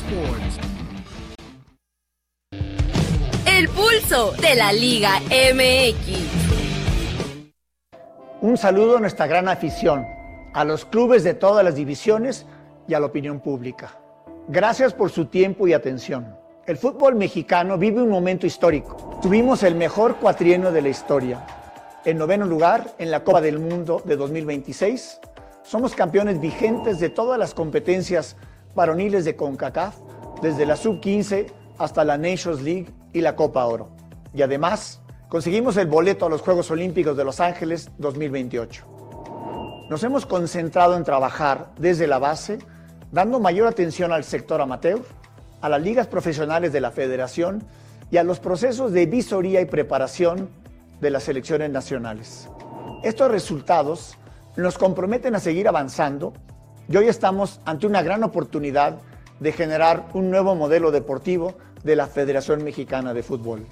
Sports. El pulso de la Liga MX. Un saludo a nuestra gran afición, a los clubes de todas las divisiones y a la opinión pública. Gracias por su tiempo y atención. El fútbol mexicano vive un momento histórico. Tuvimos el mejor cuatrienio de la historia. En 9º lugar en la Copa del Mundo de 2026. Somos campeones vigentes de todas las competencias varoniles de CONCACAF, desde la Sub-15 hasta la Nations League y la Copa Oro. Y además, conseguimos el boleto a los Juegos Olímpicos de Los Ángeles 2028. Nos hemos concentrado en trabajar desde la base, dando mayor atención al sector amateur, a las ligas profesionales de la federación y a los procesos de visoría y preparación de las selecciones nacionales. Estos resultados nos comprometen a seguir avanzando y hoy estamos ante una gran oportunidad de generar un nuevo modelo deportivo de la Federación Mexicana de Fútbol.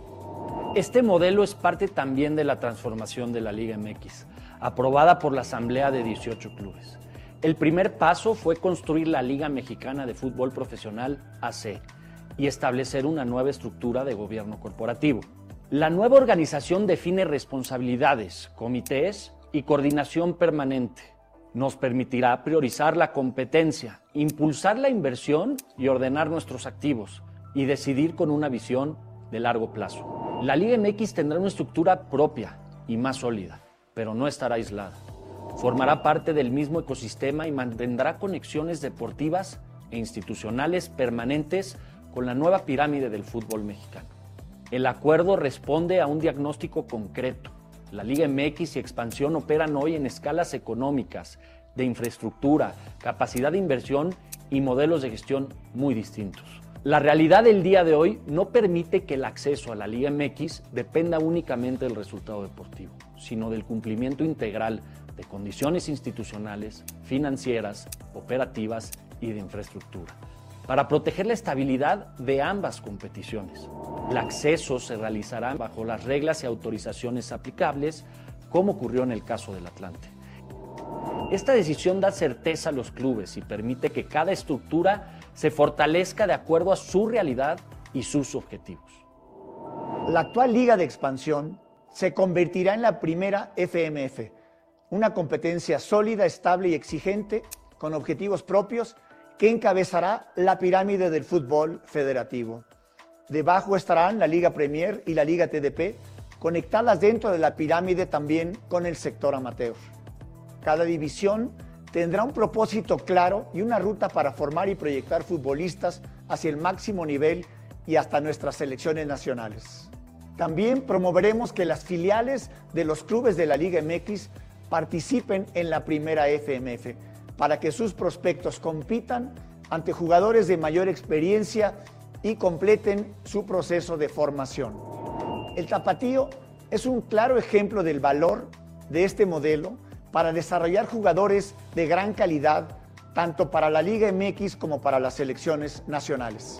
Este modelo es parte también de la transformación de la Liga MX, aprobada por la Asamblea de 18 clubes. El primer paso fue construir la Liga Mexicana de Fútbol Profesional AC y establecer una nueva estructura de gobierno corporativo. La nueva organización define responsabilidades, comités y coordinación permanente. Nos permitirá priorizar la competencia, impulsar la inversión y ordenar nuestros activos y decidir con una visión de largo plazo. La Liga MX tendrá una estructura propia y más sólida, pero no estará aislada. Formará parte del mismo ecosistema y mantendrá conexiones deportivas e institucionales permanentes con la nueva pirámide del fútbol mexicano. El acuerdo responde a un diagnóstico concreto. La Liga MX y Expansión operan hoy en escalas económicas, de infraestructura, capacidad de inversión y modelos de gestión muy distintos. La realidad del día de hoy no permite que el acceso a la Liga MX dependa únicamente del resultado deportivo, sino del cumplimiento integral de condiciones institucionales, financieras, operativas y de infraestructura, para proteger la estabilidad de ambas competiciones. El acceso se realizará bajo las reglas y autorizaciones aplicables, como ocurrió en el caso del Atlante. Esta decisión da certeza a los clubes y permite que cada estructura se fortalezca de acuerdo a su realidad y sus objetivos. La actual Liga de Expansión se convertirá en la primera FMF, una competencia sólida, estable y exigente, con objetivos propios, que encabezará la pirámide del fútbol federativo. Debajo estarán la Liga Premier y la Liga TDP, conectadas dentro de la pirámide también con el sector amateur. Cada división tendrá un propósito claro y una ruta para formar y proyectar futbolistas hacia el máximo nivel y hasta nuestras selecciones nacionales. También promoveremos que las filiales de los clubes de la Liga MX participen en la primera FMF, para que sus prospectos compitan ante jugadores de mayor experiencia y completen su proceso de formación. El Tapatío es un claro ejemplo del valor de este modelo para desarrollar jugadores de gran calidad, tanto para la Liga MX como para las selecciones nacionales.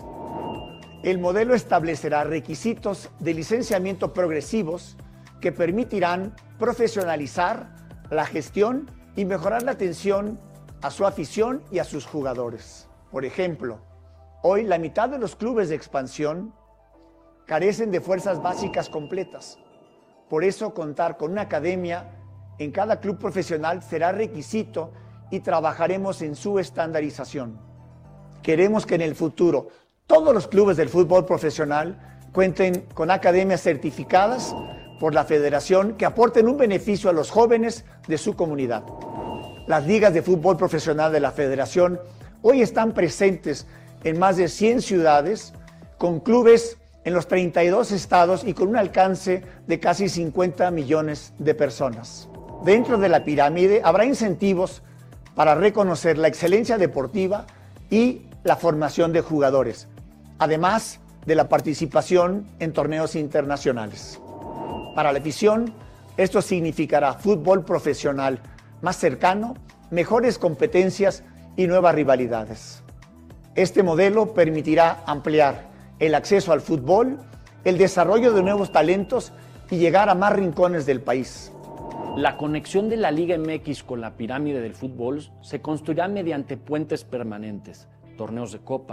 El modelo establecerá requisitos de licenciamiento progresivos que permitirán profesionalizar la gestión y mejorar la atención a su afición y a sus jugadores. Por ejemplo, hoy la mitad de los clubes de expansión carecen de fuerzas básicas completas. Por eso, contar con una academia en cada club profesional será requisito y trabajaremos en su estandarización. Queremos que en el futuro todos los clubes del fútbol profesional cuenten con academias certificadas por la federación que aporten un beneficio a los jóvenes de su comunidad. Las ligas de fútbol profesional de la federación hoy están presentes en más de 100 ciudades, con clubes en los 32 estados y con un alcance de casi 50 millones de personas. Dentro de la pirámide habrá incentivos para reconocer la excelencia deportiva y la formación de jugadores, además de la participación en torneos internacionales. Para la afición, esto significará fútbol profesional más cercano, mejores competencias y nuevas rivalidades. Este modelo permitirá ampliar el acceso al fútbol, el desarrollo de nuevos talentos y llegar a más rincones del país. La conexión de la Liga MX con la pirámide del fútbol se construirá mediante puentes permanentes, torneos de copa,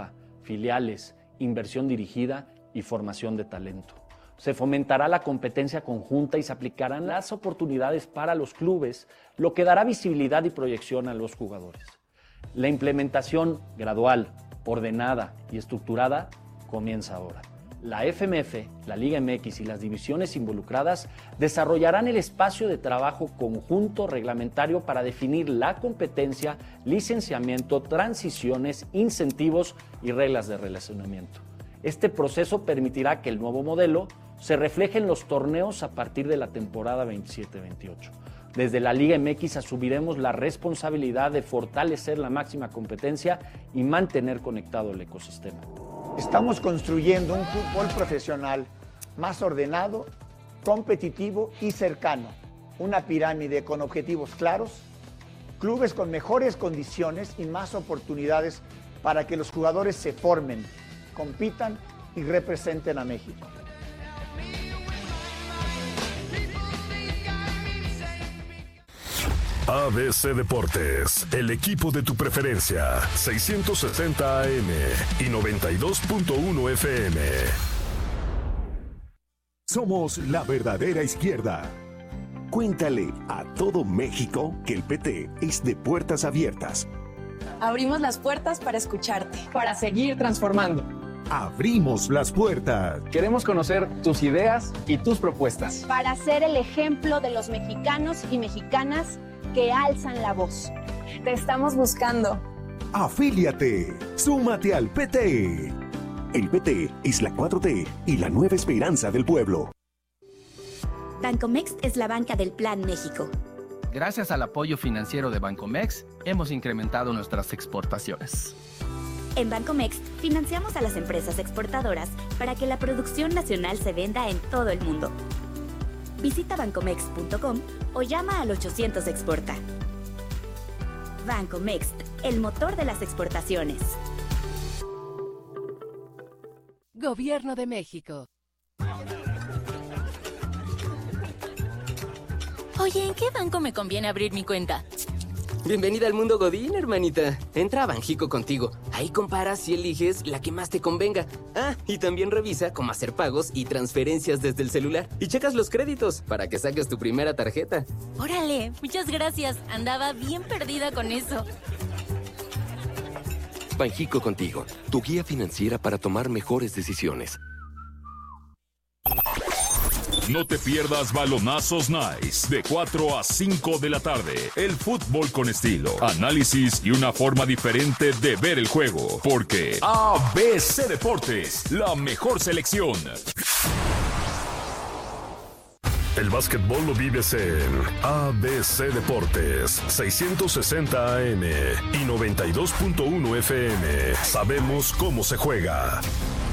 filiales, inversión dirigida y formación de talento. Se fomentará la competencia conjunta y se aplicarán las oportunidades para los clubes, lo que dará visibilidad y proyección a los jugadores. La implementación gradual, ordenada y estructurada comienza ahora. La FMF, la Liga MX y las divisiones involucradas desarrollarán el espacio de trabajo conjunto reglamentario para definir la competencia, licenciamiento, transiciones, incentivos y reglas de relacionamiento. Este proceso permitirá que el nuevo modelo se refleje en los torneos a partir de la temporada 27-28. Desde la Liga MX asumiremos la responsabilidad de fortalecer la máxima competencia y mantener conectado el ecosistema. Estamos construyendo un fútbol profesional más ordenado, competitivo y cercano. Una pirámide con objetivos claros, clubes con mejores condiciones y más oportunidades para que los jugadores se formen, compitan y representen a México. ABC Deportes, el equipo de tu preferencia, 660 AM y 92.1 FM. Somos la verdadera izquierda. Cuéntale a todo México que el PT es de puertas abiertas. Abrimos las puertas para escucharte. Para seguir transformando. Abrimos las puertas. Queremos conocer tus ideas y tus propuestas. Para ser el ejemplo de los mexicanos y mexicanas que alzan la voz. Te estamos buscando. Afíliate. Súmate al PT. El PT es la 4T y la nueva esperanza del pueblo. Bancomext es la banca del Plan México. Gracias al apoyo financiero de Bancomext, hemos incrementado nuestras exportaciones. En Bancomext financiamos a las empresas exportadoras para que la producción nacional se venda en todo el mundo. Visita bancomext.com o llama al 800 Exporta. Bancomext, el motor de las exportaciones. Gobierno de México. Oye, ¿en qué banco me conviene abrir mi cuenta? Bienvenida al mundo Godín, hermanita. Entra a Banjico contigo. Ahí comparas y eliges la que más te convenga. Ah, y también revisa cómo hacer pagos y transferencias desde el celular. Y checas los créditos para que saques tu primera tarjeta. Órale, muchas gracias. Andaba bien perdida con eso. Banjico contigo, tu guía financiera para tomar mejores decisiones. No te pierdas Balonazos Nice de 4 a 5 de la tarde. El fútbol con estilo, análisis y una forma diferente de ver el juego. Porque ABC Deportes, la mejor selección. El básquetbol lo vives en ABC Deportes, 660 AM y 92.1 FM. Sabemos cómo se juega.